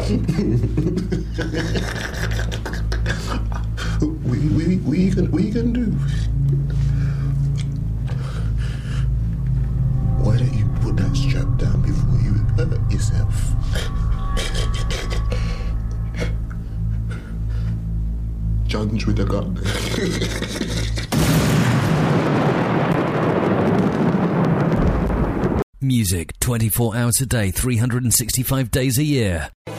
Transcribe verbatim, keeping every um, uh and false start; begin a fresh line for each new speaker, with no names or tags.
we we we can we can do. Why don't you put that strap down before you hurt yourself? Judge with a gun.
Music twenty-four hours a day, three hundred sixty-five days a year.